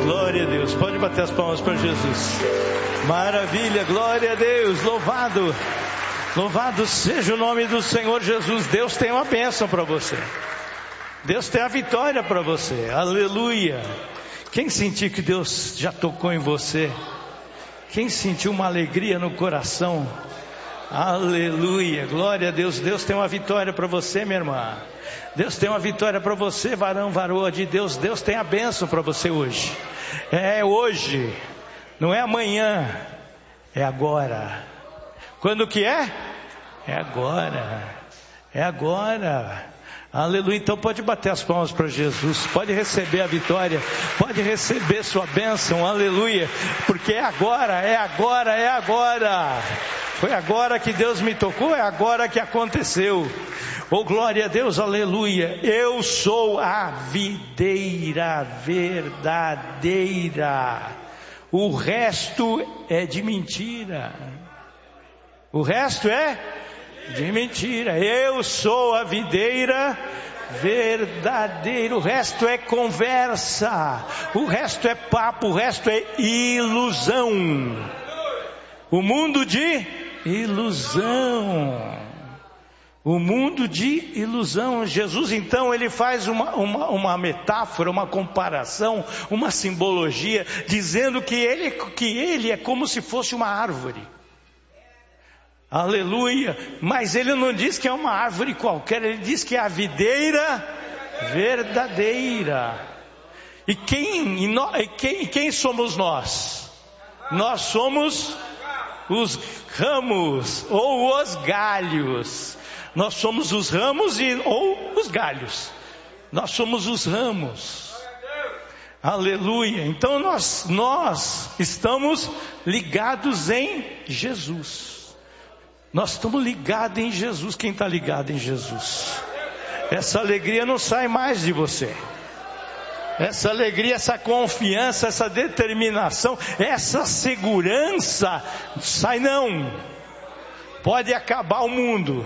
glória a Deus. Pode bater as palmas para Jesus. Maravilha, glória a Deus. Louvado seja o nome do Senhor Jesus. Deus tem uma bênção para você. Deus tem a vitória para você. Aleluia. Quem sentiu que Deus já tocou em você? Quem sentiu uma alegria no coração? Aleluia, glória a Deus. Deus tem uma vitória para você, minha irmã. Deus tem uma vitória para você, varão, varoa de Deus. Deus tem a bênção para você hoje. É hoje, não é amanhã, é agora. Quando que é? É agora. É agora. Aleluia. Então pode bater as palmas para Jesus, pode receber a vitória, pode receber sua bênção. Aleluia. Porque é agora, é agora, é agora. Foi agora que Deus me tocou, é agora que aconteceu. Oh, glória a Deus, aleluia. Eu sou a videira verdadeira. O resto é de mentira. O resto é de mentira. Eu sou a videira verdadeira. O resto é conversa. O resto é papo. O resto é ilusão. O mundo de ilusão. O mundo de ilusão. Jesus então ele faz uma metáfora, uma comparação, uma simbologia, dizendo que ele é como se fosse uma árvore. Aleluia. Mas ele não diz que é uma árvore qualquer, ele diz que é a videira verdadeira. E quem somos nós? Nós somos os ramos ou os galhos. Nós somos os ramos ou os galhos. Nós somos os ramos. Aleluia. Então nós estamos ligados em Jesus. Nós estamos ligados em Jesus. Quem está ligado em Jesus? Essa alegria não sai mais de você. Essa alegria, essa confiança, essa determinação, essa segurança, sai não. Pode acabar o mundo.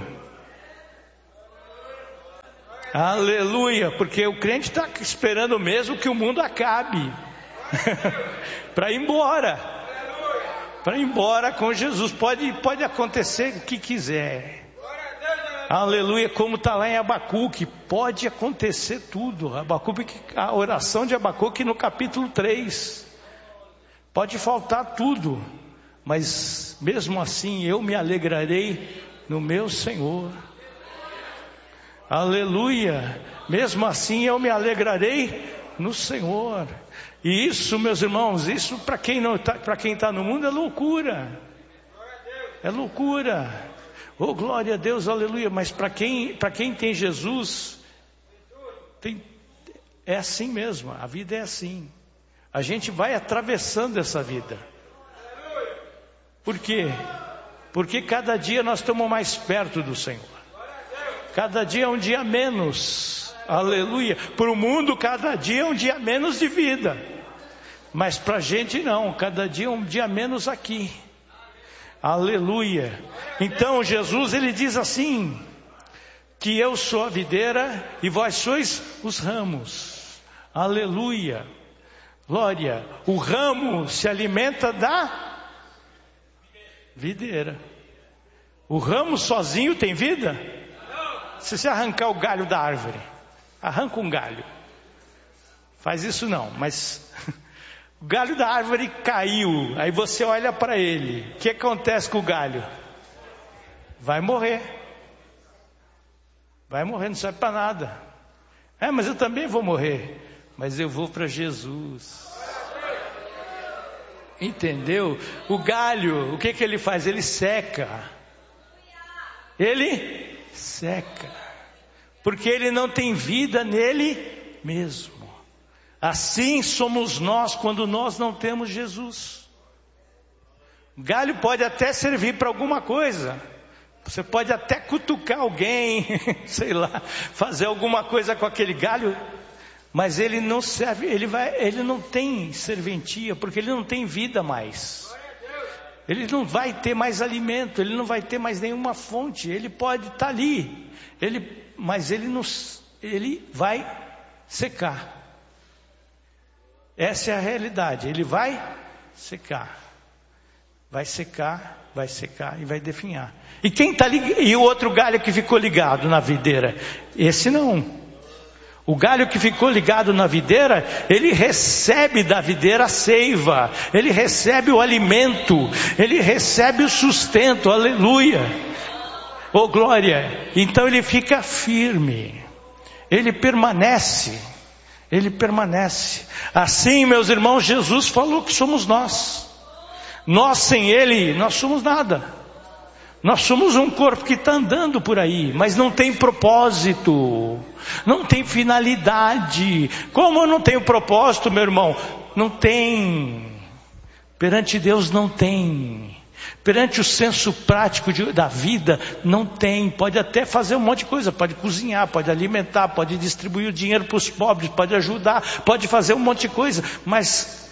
Aleluia, porque o crente está esperando mesmo que o mundo acabe. Para ir embora. Para ir embora com Jesus. Pode acontecer o que quiser. Aleluia, como está lá em Abacuque, pode acontecer tudo. A oração de Abacuque no capítulo 3. Pode faltar tudo, mas mesmo assim eu me alegrarei no meu Senhor. Aleluia, mesmo assim eu me alegrarei no Senhor. E isso, meus irmãos, isso para quem está no mundo é loucura. É loucura. Oh, glória a Deus, aleluia. Mas para quem tem Jesus, é assim mesmo, a vida é assim. A gente vai atravessando essa vida. Por quê? Porque cada dia nós estamos mais perto do Senhor. Cada dia é um dia menos. Aleluia. Para o mundo, cada dia é um dia menos de vida. Mas para a gente não, cada dia é um dia menos aqui. Aleluia. Então Jesus ele diz assim, que eu sou a videira e vós sois os ramos. Aleluia. Glória. O ramo se alimenta da videira. O ramo sozinho tem vida? Se você arrancar o galho da árvore, arranca um galho. Faz isso não, mas o galho da árvore caiu, aí você olha para ele, o que acontece com o galho? Vai morrer, não serve para nada. Mas eu também vou morrer, mas eu vou para Jesus. Entendeu? O galho, o que ele faz? Ele seca. Ele seca, porque ele não tem vida nele mesmo. Assim somos nós quando nós não temos Jesus. Galho pode até servir para alguma coisa. Você pode até cutucar alguém, sei lá, fazer alguma coisa com aquele galho, mas ele não serve, ele não tem serventia, porque ele não tem vida mais. Ele não vai ter mais alimento, ele não vai ter mais nenhuma fonte. Ele pode estar ali, mas ele vai secar. Essa é a realidade. Ele vai secar. Vai secar, vai secar e vai definhar. E quem tá e o outro galho que ficou ligado na videira? Esse não. O galho que ficou ligado na videira, ele recebe da videira a seiva, ele recebe o alimento, ele recebe o sustento, aleluia, oh glória. Então ele fica firme, ele permanece. Assim, meus irmãos, Jesus falou que somos nós. Nós sem Ele, nós somos nada. Nós somos um corpo que está andando por aí, mas não tem propósito, não tem finalidade. Como eu não tenho propósito, meu irmão? Não tem. Perante Deus não tem. Perante o senso prático da vida, não tem. Pode até fazer um monte de coisa, pode cozinhar, pode alimentar, pode distribuir o dinheiro para os pobres, pode ajudar, pode fazer um monte de coisa, mas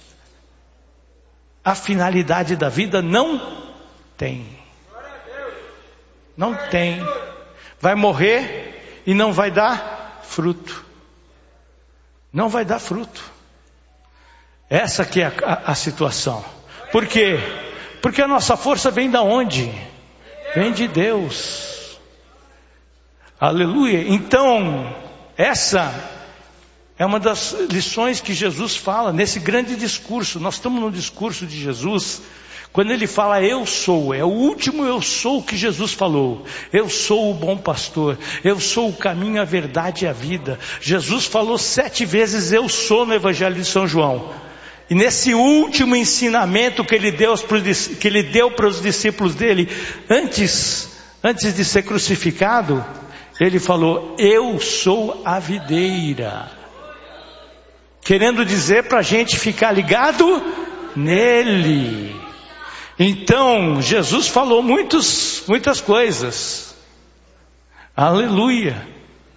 a finalidade da vida não tem. Não tem. Vai morrer e não vai dar fruto. Não vai dar fruto. Essa que é a situação. Por quê? Porque a nossa força vem da onde? Vem de Deus. Aleluia. Então, essa é uma das lições que Jesus fala nesse grande discurso. Nós estamos no discurso de Jesus. Quando ele fala eu sou, é o último eu sou que Jesus falou. Eu sou o bom pastor, eu sou o caminho, a verdade e a vida. Jesus falou 7 vezes eu sou no Evangelho de São João. E nesse último ensinamento que ele deu para os discípulos dele, antes de ser crucificado, ele falou, eu sou a videira. Querendo dizer para a gente ficar ligado nele. Então, Jesus falou muitas coisas. Aleluia.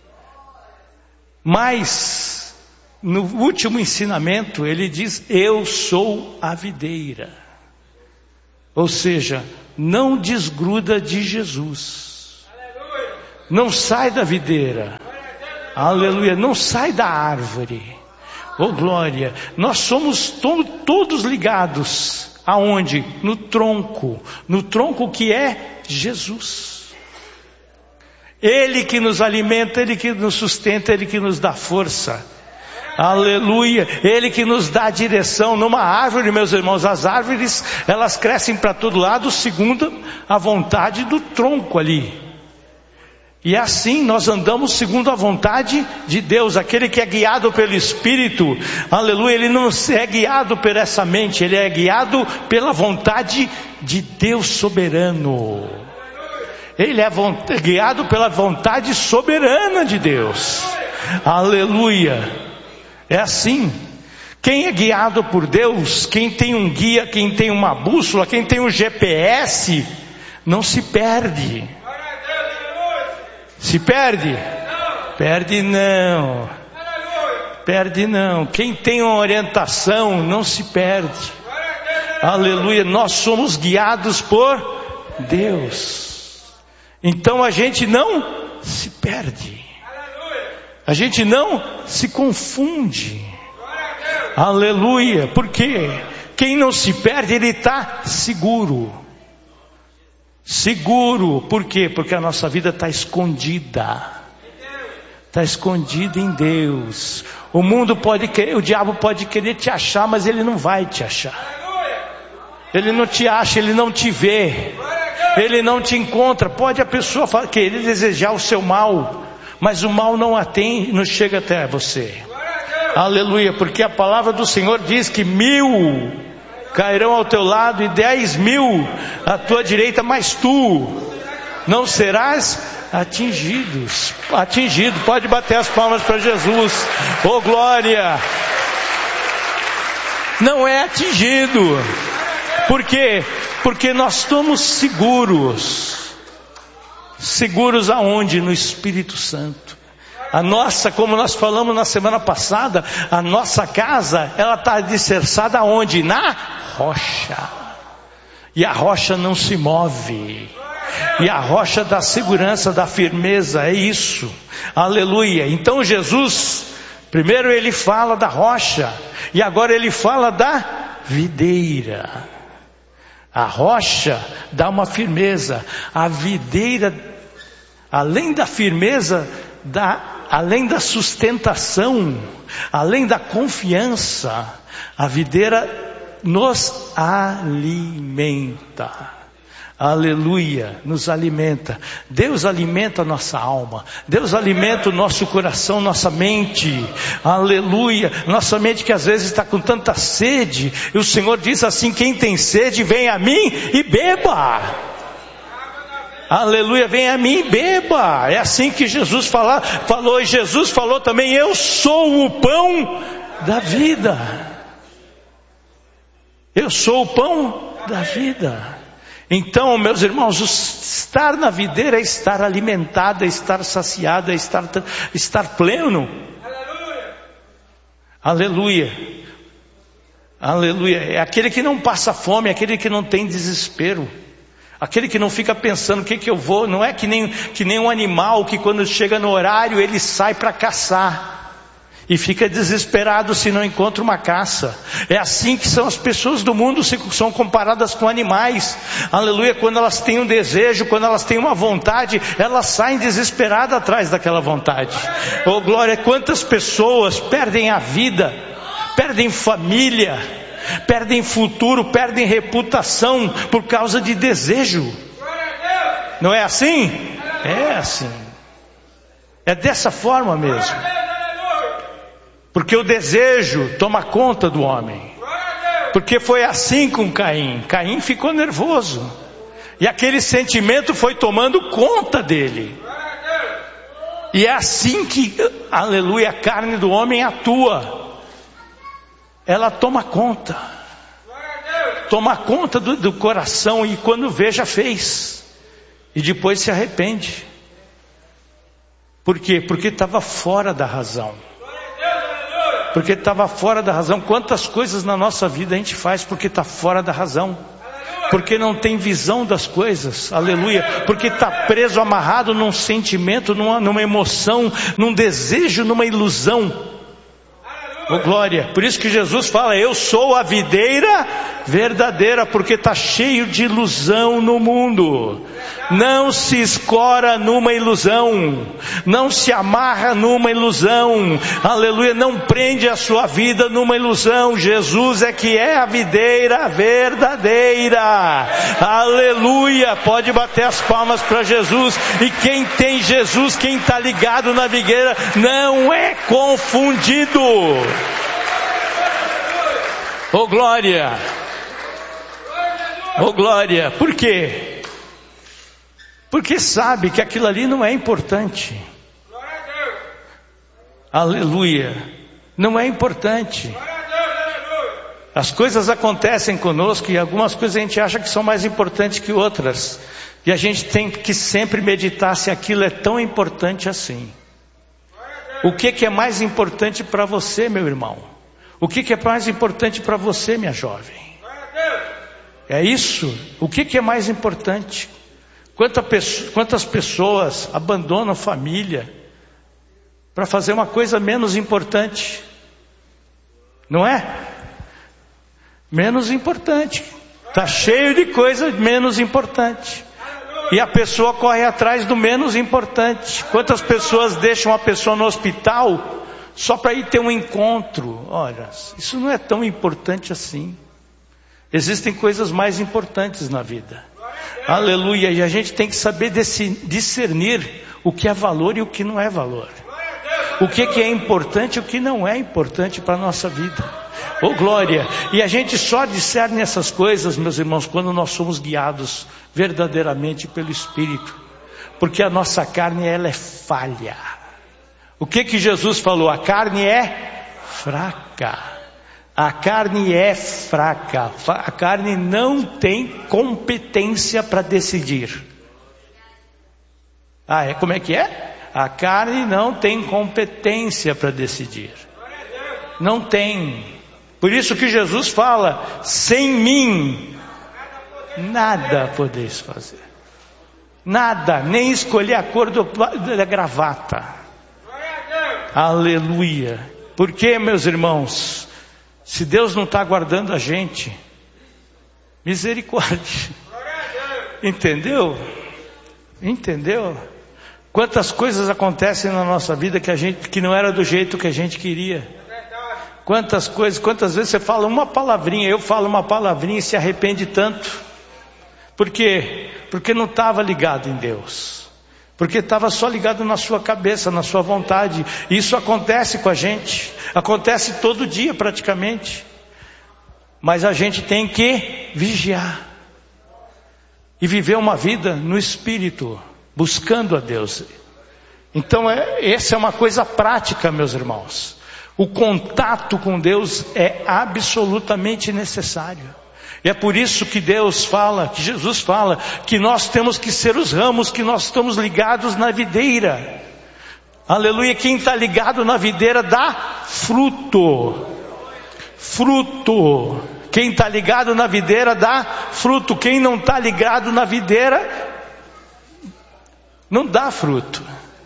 Mas, no último ensinamento, ele diz, eu sou a videira. Ou seja, não desgruda de Jesus. Não sai da videira. Aleluia. Não sai da árvore. Oh glória. Nós somos todos ligados. Aonde? No tronco que é Jesus. Ele que nos alimenta, Ele que nos sustenta, Ele que nos dá força. Aleluia. Ele que nos dá direção. Numa árvore, meus irmãos, as árvores, elas crescem para todo lado, segundo a vontade do tronco ali. E assim nós andamos segundo a vontade de Deus. Aquele que é guiado pelo Espírito, aleluia, ele não é guiado por essa mente, ele é guiado pela vontade de Deus soberano. Ele é guiado pela vontade soberana de Deus. Aleluia. É assim. Quem é guiado por Deus, quem tem um guia, quem tem uma bússola, quem tem um GPS, não se perde. Se perde? Perde não. Perde não. Quem tem uma orientação não se perde. Aleluia. Nós somos guiados por Deus. Então a gente não se perde. A gente não se confunde. Aleluia. Por quê? Quem não se perde, ele está seguro. Seguro, por quê? Porque a nossa vida está escondida. Está escondida em Deus. O mundo pode querer, o diabo pode querer te achar, mas ele não vai te achar. Ele não te acha, ele não te vê. Ele não te encontra. Pode a pessoa querer desejar o seu mal, mas o mal não atende, não chega até você. Aleluia, porque a palavra do Senhor diz que 1000 cairão ao teu lado e 10.000 à tua direita, mas tu não serás atingido. Pode bater as palmas para Jesus. Oh glória. Não é atingido. Por quê? Porque nós estamos seguros. Seguros aonde? No Espírito Santo. A nossa, como nós falamos na semana passada, a nossa casa, ela está alicerçada aonde? Na rocha. E a rocha não se move. E a rocha dá segurança, dá firmeza, é isso. Aleluia. Então Jesus Primeiro ele fala da rocha, e agora ele fala da videira. A rocha dá uma firmeza, a videira, além da firmeza, além da sustentação, além da confiança, a videira nos alimenta. Aleluia, nos alimenta. Deus alimenta a nossa alma, Deus alimenta o nosso coração, nossa mente. Aleluia, nossa mente que às vezes está com tanta sede, e o Senhor diz assim: quem tem sede, vem a mim e beba. Aleluia, vem a mim e beba. É assim que Jesus falou, e Jesus falou também: eu sou o pão da vida. Eu sou o pão da vida. Então, meus irmãos, estar na videira é estar alimentado, é estar saciado, é estar pleno. Aleluia. Aleluia. É aquele que não passa fome, é aquele que não tem desespero. Aquele que não fica pensando o que eu vou. Não é que nem um animal que quando chega no horário ele sai para caçar e fica desesperado se não encontra uma caça. É assim que são as pessoas do mundo, são comparadas com animais. Aleluia. Quando elas têm um desejo, quando elas têm uma vontade, elas saem desesperadas atrás daquela vontade. Oh glória, quantas pessoas perdem a vida, perdem família, perdem futuro, perdem reputação por causa de desejo. Não é assim? É assim. É dessa forma mesmo. Porque o desejo toma conta do homem. Porque foi assim com Caim. Caim ficou nervoso. E aquele sentimento foi tomando conta dele. E é assim que, aleluia, a carne do homem atua. Ela toma conta. Toma conta do coração, e quando vê, já fez. E depois se arrepende. Por quê? Porque estava fora da razão. Porque estava fora da razão. Quantas coisas na nossa vida a gente faz porque está fora da razão. Porque não tem visão das coisas. Aleluia. Porque está preso, amarrado num sentimento, numa emoção, num desejo, numa ilusão. Oh glória. Por isso que Jesus fala: eu sou a videira verdadeira. Porque está cheio de ilusão no mundo. Não se escora numa ilusão. Não se amarra numa ilusão. Aleluia. Não prende a sua vida numa ilusão. Jesus é que é a videira verdadeira. Aleluia. Pode bater as palmas para Jesus. E quem tem Jesus, quem está ligado na videira, não é confundido. Oh glória. Oh glória. Por quê? Porque sabe que aquilo ali não é importante. Aleluia. Não é importante. As coisas acontecem conosco, e algumas coisas a gente acha que são mais importantes que outras. E a gente tem que sempre meditar se aquilo é tão importante assim. O que é mais importante para você, meu irmão? O que é mais importante para você, minha jovem? É isso? O que é mais importante? Quantas pessoas abandonam família para fazer uma coisa menos importante? Não é? Menos importante. Está cheio de coisa menos importante. E a pessoa corre atrás do menos importante. Quantas pessoas deixam a pessoa no hospital só para ir ter um encontro? Olha, isso não é tão importante assim. Existem coisas mais importantes na vida. Aleluia. E a gente tem que saber discernir o que é valor e o que não é valor. O que é importante e o que não é importante para a nossa vida. Oh glória. E a gente só discerne essas coisas, meus irmãos, quando nós somos guiados verdadeiramente pelo Espírito. Porque a nossa carne, ela é falha. O que Jesus falou? A carne é fraca. A carne é fraca. A carne não tem competência para decidir. Como é que é? A carne não tem competência para decidir. Não tem. Por isso que Jesus fala: sem mim nada podeis fazer. Nada, nem escolher a cor da gravata. Aleluia. Porque, meus irmãos, se Deus não está guardando a gente, misericórdia. Entendeu? Quantas coisas acontecem na nossa vida que não era do jeito que a gente queria. Quantas vezes você fala uma palavrinha, eu falo uma palavrinha e se arrepende tanto. Por quê? Porque não estava ligado em Deus. Porque estava só ligado na sua cabeça, na sua vontade. Isso acontece com a gente. Acontece todo dia praticamente. Mas a gente tem que vigiar. E viver uma vida no Espírito, buscando a Deus. Então essa é uma coisa prática, meus irmãos. O contato com Deus é absolutamente necessário. E é por isso que Deus fala, que Jesus fala, que nós temos que ser os ramos, que nós estamos ligados na videira. Aleluia, quem está ligado na videira dá fruto. Fruto. Quem está ligado na videira dá fruto. Quem não está ligado na videira não dá fruto.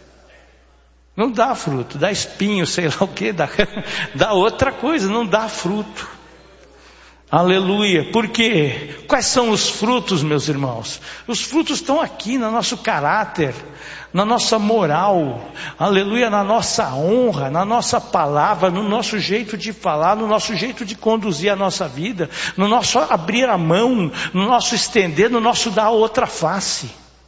Não dá fruto, dá espinho, sei lá o que, dá outra coisa, não dá fruto. Aleluia. Por quê? Quais são os frutos, meus irmãos? Os frutos estão aqui no nosso caráter, na nossa moral, aleluia, na nossa honra, na nossa palavra, no nosso jeito de falar, no nosso jeito de conduzir a nossa vida, no nosso abrir a mão, no nosso estender, no nosso dar outra face.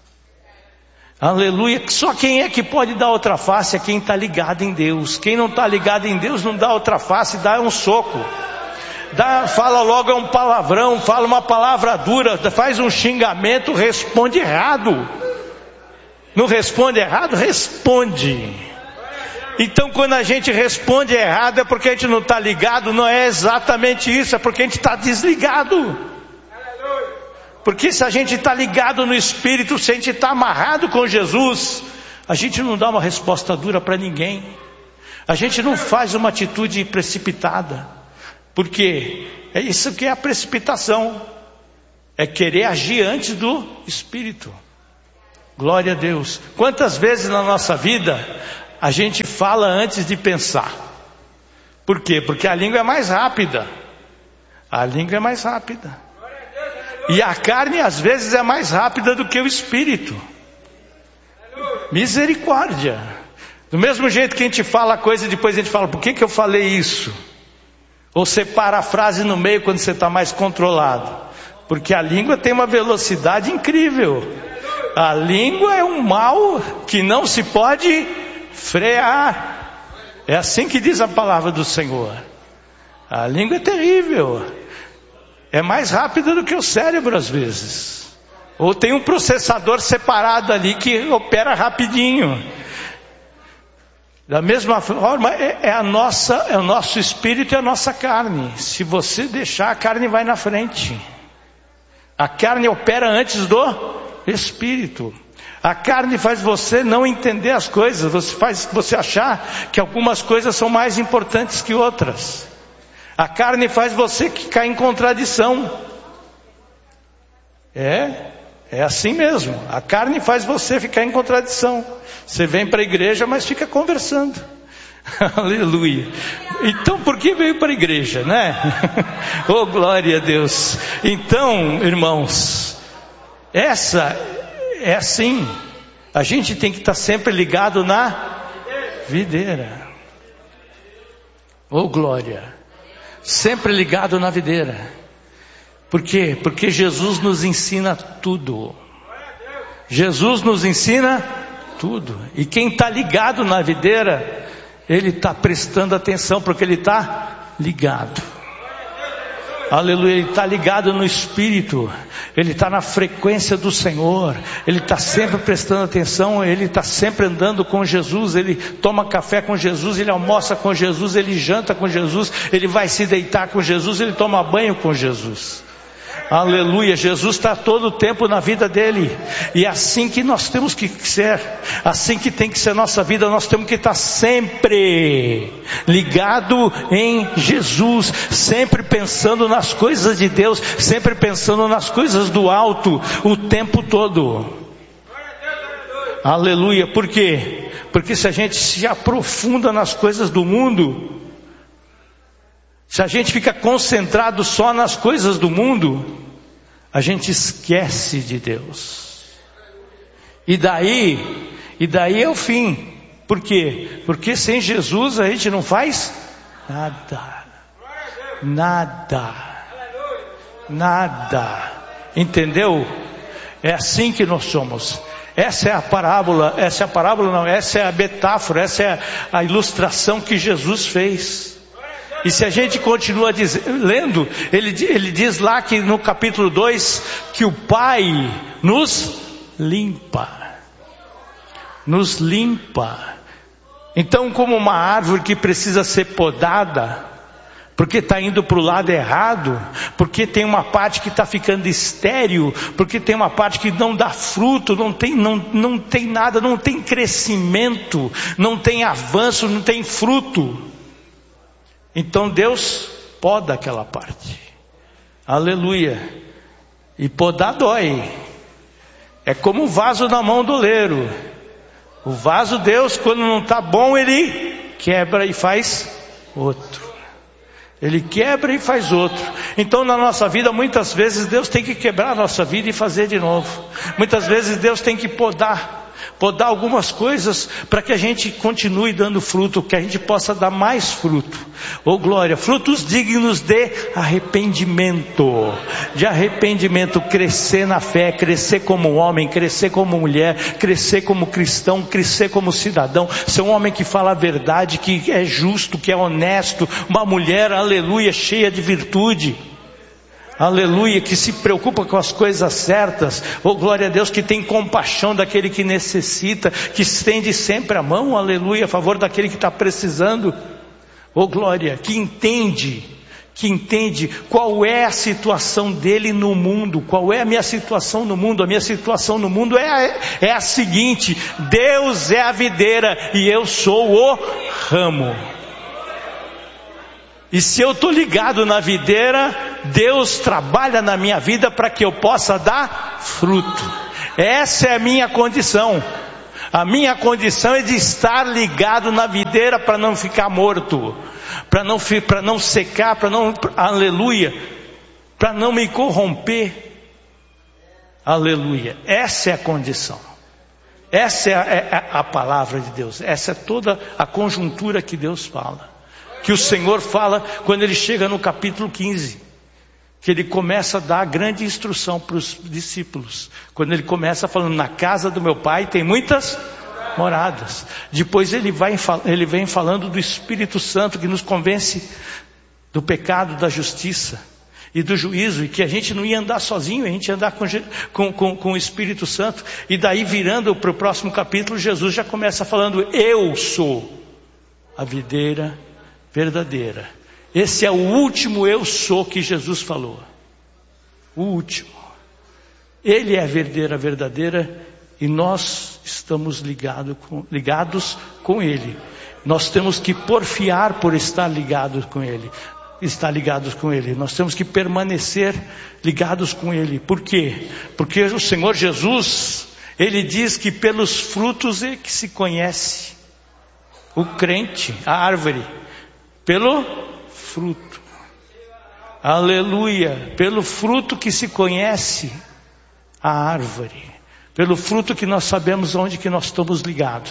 Aleluia. Só quem é que pode dar outra face é quem está ligado em Deus. Quem não está ligado em Deus não dá outra face, dá um soco. Fala logo um palavrão, fala uma palavra dura, faz um xingamento, responde errado. Não responde errado? Responde. Então quando a gente responde errado é porque a gente não está ligado, não é exatamente isso, é porque a gente está desligado. Porque se a gente está ligado no Espírito, se a gente está amarrado com Jesus, a gente não dá uma resposta dura para ninguém. A gente não faz uma atitude precipitada. Porque é isso que é a precipitação. É querer agir antes do Espírito. Glória a Deus. Quantas vezes na nossa vida a gente fala antes de pensar? Por quê? Porque a língua é mais rápida. A língua é mais rápida. E a carne às vezes é mais rápida do que o Espírito. Misericórdia. Do mesmo jeito que a gente fala a coisa e depois a gente fala, por que eu falei isso? Ou você para a frase no meio quando você está mais controlado. Porque a língua tem uma velocidade incrível. A língua é um mal que não se pode frear. É assim que diz a palavra do Senhor. A língua é terrível. É mais rápida do que o cérebro às vezes. Ou tem um processador separado ali que opera rapidinho. Da mesma forma, é o nosso espírito e a nossa carne. Se você deixar, a carne vai na frente. A carne opera antes do espírito. A carne faz você não entender as coisas. Faz você achar que algumas coisas são mais importantes que outras. A carne faz você cair em contradição. É assim mesmo. A carne faz você ficar em contradição. Você vem para a igreja, mas fica conversando. Aleluia. Então, por que veio para a igreja, né? Oh, glória a Deus. Então, irmãos, essa é assim. A gente tem que estar sempre ligado na videira. Oh, glória. Sempre ligado na videira. Por quê? Porque Jesus nos ensina tudo. Jesus nos ensina tudo. E quem está ligado na videira, ele está prestando atenção, porque ele está ligado. Aleluia, ele está ligado no Espírito. Ele está na frequência do Senhor. Ele está sempre prestando atenção. Ele está sempre andando com Jesus. Ele toma café com Jesus. Ele almoça com Jesus. Ele janta com Jesus. Ele vai se deitar com Jesus. Ele toma banho com Jesus. Aleluia, Jesus está todo o tempo na vida dele. E é assim que nós temos que ser. Assim que tem que ser nossa vida. Nós temos que estar sempre ligado em Jesus, sempre pensando nas coisas de Deus, sempre pensando nas coisas do alto, o tempo todo. Aleluia. Por quê? Porque se a gente se aprofunda nas coisas do mundo, Se a gente fica concentrado só nas coisas do mundo, a gente esquece de Deus. E daí é o fim. Por quê? Porque sem Jesus a gente não faz nada. Nada. Entendeu? É assim que nós somos. Essa é a parábola não, essa é a metáfora, essa é a ilustração que Jesus fez. E se a gente continua lendo, ele diz lá que no capítulo 2, que o Pai nos limpa. Então, como uma árvore que precisa ser podada, porque está indo para o lado errado, porque tem uma parte que está ficando estéril, porque tem uma parte que não dá fruto, não tem nada, não tem crescimento, não tem avanço, não tem fruto. Então Deus poda aquela parte. Aleluia. E podar dói. É como um vaso na mão do oleiro. O vaso, Deus, quando não está bom, Ele quebra e faz outro. Ele quebra e faz outro. Então na nossa vida, muitas vezes Deus tem que quebrar a nossa vida e fazer de novo. Muitas vezes Deus tem que podar algumas coisas para que a gente continue dando fruto, que a gente possa dar mais fruto. Oh glória, frutos dignos de arrependimento. De arrependimento, crescer na fé, crescer como homem, crescer como mulher, crescer como cristão, crescer como cidadão, ser um homem que fala a verdade, que é justo, que é honesto, uma mulher, aleluia, cheia de virtude. Aleluia, que se preocupa com as coisas certas. Oh glória a Deus, que tem compaixão daquele que necessita, que estende sempre a mão, aleluia, a favor daquele que está precisando. Oh glória, que entende qual é a situação dele no mundo, qual é a minha situação no mundo. A minha situação no mundo é a seguinte: Deus é a videira e eu sou o ramo. E se eu estou ligado na videira, Deus trabalha na minha vida para que eu possa dar fruto. Essa é a minha condição. A minha condição é de estar ligado na videira para não ficar morto, para não secar, aleluia, para não me corromper. Aleluia. Essa é a condição. Essa é a palavra de Deus. Essa é toda a conjuntura que Deus fala. Que o Senhor fala quando ele chega no capítulo 15, que ele começa a dar a grande instrução para os discípulos, quando ele começa falando: na casa do meu pai tem muitas moradas. Depois ele vem falando do Espírito Santo, que nos convence do pecado, da justiça e do juízo, e que a gente não ia andar sozinho, a gente ia andar com o Espírito Santo. E daí, virando para o próximo capítulo, Jesus já começa falando: eu sou a videira verdadeira. Esse é o último eu sou que Jesus falou. O último. Ele é a videira verdadeira e nós estamos ligados com Ele. Nós temos que porfiar por estar ligados com Ele. Nós temos que permanecer ligados com Ele. Por quê? Porque o Senhor Jesus, Ele diz que pelos frutos é que se conhece o crente, a árvore. Pelo fruto. Aleluia. Pelo fruto que se conhece a árvore. Pelo fruto que nós sabemos onde que nós estamos ligados.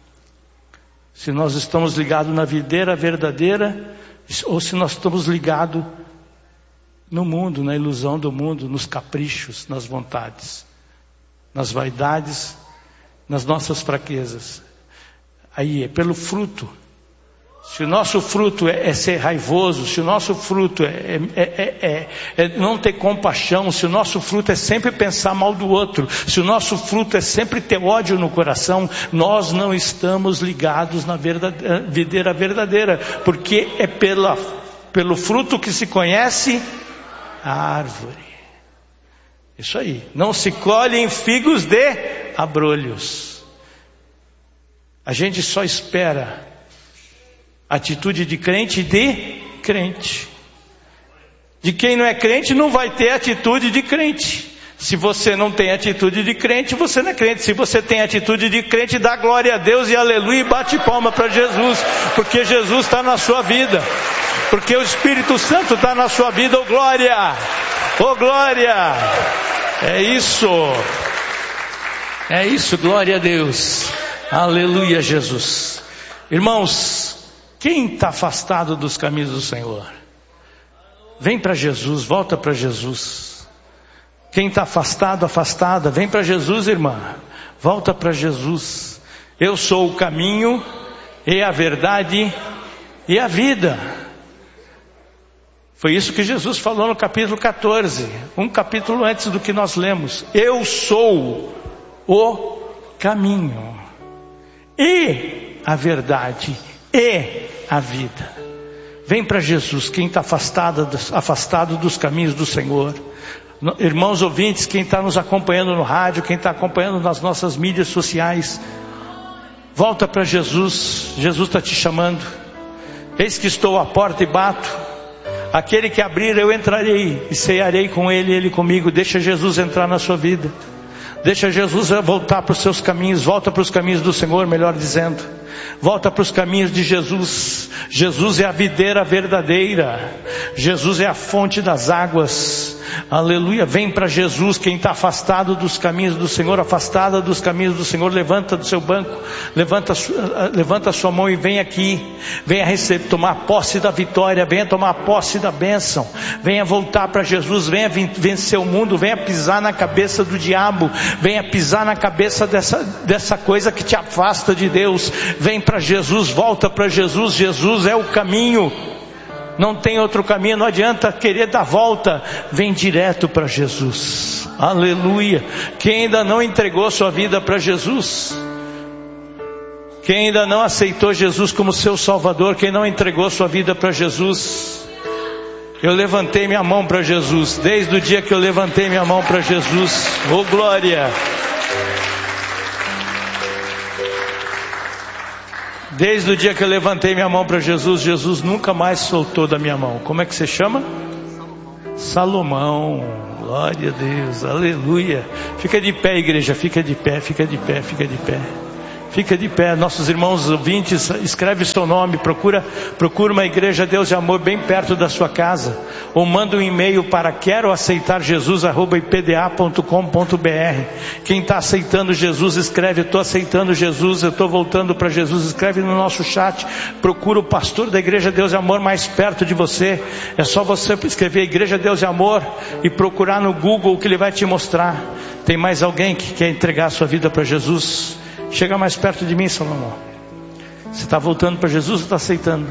Se nós estamos ligados na videira verdadeira, ou se nós estamos ligados no mundo, na ilusão do mundo, nos caprichos, nas vontades, nas vaidades, nas nossas fraquezas. Aí é pelo fruto. Se o nosso fruto é ser raivoso, se o nosso fruto é não ter compaixão, se o nosso fruto é sempre pensar mal do outro, se o nosso fruto é sempre ter ódio no coração, nós não estamos ligados na videira verdadeira, porque é pelo fruto que se conhece a árvore. Isso aí. Não se colhem figos de abrolhos. A gente só espera atitude de crente e de crente. De quem não é crente não vai ter atitude de crente. Se você não tem atitude de crente, você não é crente. Se você tem atitude de crente, dá glória a Deus e aleluia e bate palma para Jesus, porque Jesus está na sua vida, porque o Espírito Santo está na sua vida. Oh glória, oh glória, é isso, glória a Deus, aleluia Jesus. Irmãos, quem está afastado dos caminhos do Senhor, vem para Jesus, volta para Jesus. Quem está afastado, afastada, vem para Jesus, irmã, volta para Jesus. Eu sou o caminho e a verdade e a vida. Foi isso que Jesus falou no capítulo 14, um capítulo antes do que nós lemos. Eu sou o caminho e a verdade e a vida. Vem para Jesus, quem está afastado dos caminhos do Senhor. Irmãos ouvintes, quem está nos acompanhando no rádio, quem está acompanhando nas nossas mídias sociais, volta para Jesus. Jesus está te chamando. Eis que estou à porta e bato. Aquele que abrir, eu entrarei e cearei com ele e ele comigo. Deixa Jesus entrar na sua vida. Deixa Jesus voltar para os seus caminhos. Volta para os caminhos do Senhor, melhor dizendo. Volta para os caminhos de Jesus. Jesus é a videira verdadeira. Jesus é a fonte das águas. Aleluia, vem para Jesus. Quem está afastado dos caminhos do Senhor, afastada dos caminhos do Senhor, levanta do seu banco, levanta a sua mão e vem aqui. Venha tomar posse da vitória, venha tomar posse da bênção, venha voltar para Jesus, venha vencer o mundo, venha pisar na cabeça do diabo, venha pisar na cabeça dessa coisa que te afasta de Deus. Vem para Jesus, volta para Jesus. Jesus é o caminho. Não tem outro caminho, não adianta querer dar volta, vem direto para Jesus, aleluia. Quem ainda não entregou sua vida para Jesus, quem ainda não aceitou Jesus como seu Salvador, quem não entregou sua vida para Jesus, eu levantei minha mão para Jesus, desde o dia que eu levantei minha mão para Jesus, oh glória. Desde o dia que eu levantei minha mão para Jesus, Jesus nunca mais soltou da minha mão. Como é que você chama? Salomão. Glória a Deus, aleluia. Fica de pé, igreja, fica de pé, fica de pé, fica de pé. Fica de pé, nossos irmãos ouvintes, escreve o seu nome, procura uma igreja Deus de Amor bem perto da sua casa, ou manda um e-mail para queroaceitarjesus@ipda.com.br. Quem está aceitando Jesus, escreve, eu estou aceitando Jesus, eu estou voltando para Jesus, escreve no nosso chat, procura o pastor da igreja Deus de Amor mais perto de você. É só você escrever Igreja Deus de Amor e procurar no Google, que ele vai te mostrar. Tem mais alguém que quer entregar a sua vida para Jesus? Chega mais perto de mim, Salomão. Você está voltando para Jesus ou está aceitando?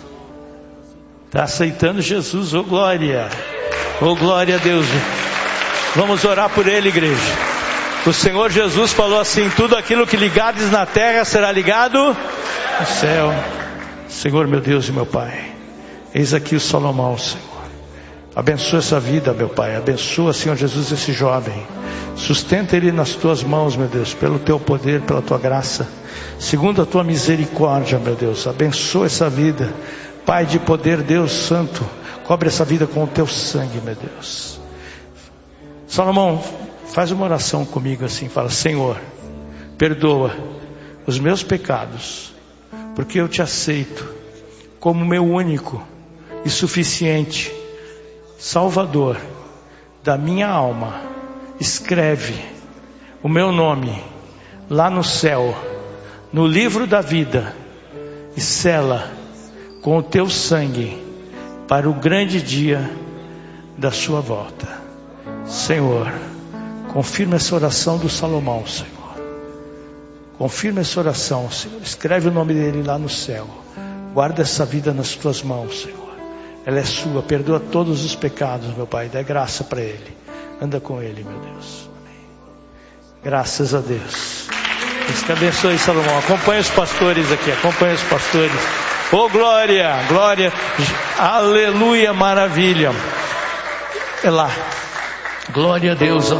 Está aceitando Jesus, oh glória. Oh glória a Deus. Vamos orar por ele, igreja. O Senhor Jesus falou assim: tudo aquilo que ligares na terra será ligado no céu. Senhor meu Deus e meu Pai, eis aqui o Salomão, Senhor. Abençoa essa vida, meu Pai. Abençoa, Senhor Jesus, esse jovem. Sustenta ele nas tuas mãos, meu Deus, pelo teu poder, pela tua graça, segundo a tua misericórdia, meu Deus. Abençoa essa vida, Pai de poder, Deus Santo. Cobre essa vida com o teu sangue, meu Deus. Salomão, faz uma oração comigo assim, fala: Senhor, perdoa os meus pecados, porque eu te aceito como meu único e suficiente Salvador da minha alma. Escreve o meu nome lá no céu, no livro da vida, e sela com o teu sangue para o grande dia da sua volta. Senhor, confirma essa oração do Salomão, Senhor. Confirma essa oração, Senhor. Escreve o nome dele lá no céu. Guarda essa vida nas tuas mãos, Senhor. Ela é sua. Perdoa todos os pecados, meu Pai. Dá graça para ele. Anda com ele, meu Deus. Amém. Graças a Deus. Deus te abençoe, Salomão. Acompanha os pastores aqui. Acompanha os pastores. Oh, glória, glória. Aleluia, maravilha. É lá. Glória a Deus.